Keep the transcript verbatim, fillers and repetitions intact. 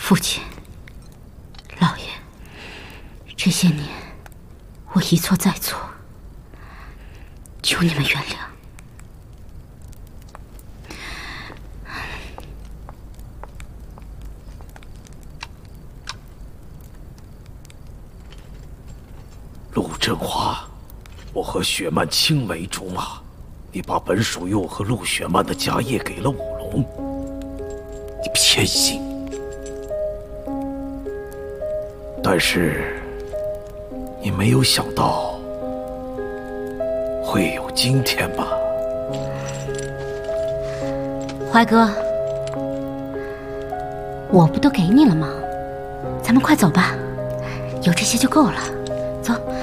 父亲、老爷，这些年我一错再错，求你们原谅。 陆振华，我和雪曼青梅竹马，你把本蜀佑和陆雪曼的家业给了武龙，你偏心。但是你没有想到会有今天吧？ 怀哥，我不都给你了吗？咱们快走吧，有这些就够了。走。